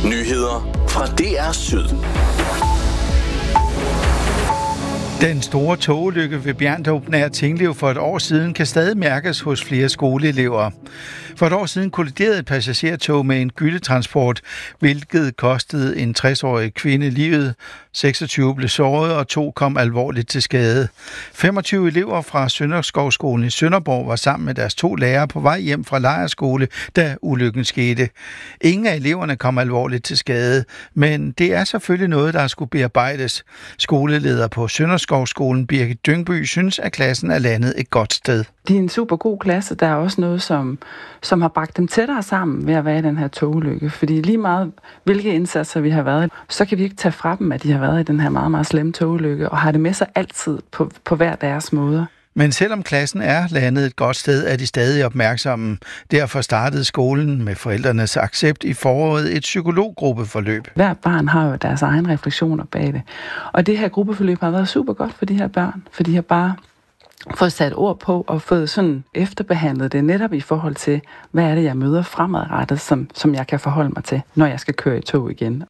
Nyheder fra DR Syd. Den store togulykke ved Bjerndrup nær Tinglev for et år siden kan stadig mærkes hos flere skoleelever. For et år siden kolliderede et passagertog med en gyldetransport, hvilket kostede en 60-årig kvinde livet. 26 blev såret, og 2 kom alvorligt til skade. 25 elever fra Sønderskovskolen i Sønderborg var sammen med deres 2 lærere på vej hjem fra lejrskole, da ulykken skete. Ingen af eleverne kom alvorligt til skade, men det er selvfølgelig noget, der skulle bearbejdes. Skoleleder på Sønderskovskolen, Birgit Dyngby, synes, at klassen er landet et godt sted. De er en super god klasse. Der er også noget, som har bragt dem tættere sammen ved at være i den her togulykke. Fordi lige meget, hvilke indsatser vi har været, så kan vi ikke tage fra dem, at de har været i den her meget, meget slemme togulykke, og har det med sig altid på hver deres måder. Men selvom klassen er landet et godt sted, er de stadig opmærksomme. Derfor startede skolen med forældrenes accept i foråret et psykologgruppeforløb. Hver barn har jo deres egen refleksioner bag det. Og det her gruppeforløb har været super godt for de her børn, for de har bare fået sat ord på og fået sådan efterbehandlet det netop i forhold til, hvad er det, jeg møder fremadrettet, som jeg kan forholde mig til, når jeg skal køre i tog igen.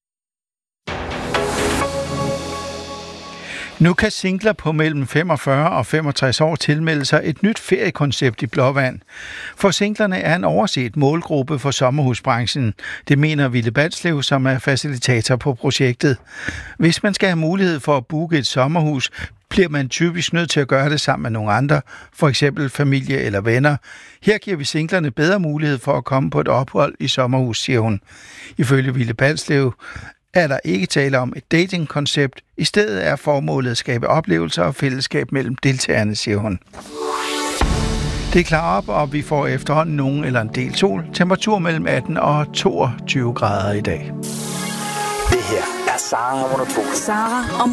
Nu kan singler på mellem 45 og 65 år tilmelde sig et nyt feriekoncept i Blåvand. For singlerne er en overset målgruppe for sommerhusbranchen. Det mener Ville Balslev, som er facilitator på projektet. Hvis man skal have mulighed for at booke et sommerhus, bliver man typisk nødt til at gøre det sammen med nogle andre, for eksempel familie eller venner. Her giver vi singlerne bedre mulighed for at komme på et ophold i sommerhus, siger hun. Ifølge Ville Balslev er der ikke tale om et datingkoncept. I stedet er formålet at skabe oplevelser og fællesskab mellem deltagerne, siger hun. Det er klar op, og vi får efterhånden nogen eller en del sol. Temperatur mellem 18 og 22 grader i dag. Det her er Sara og Monopolet. Sara og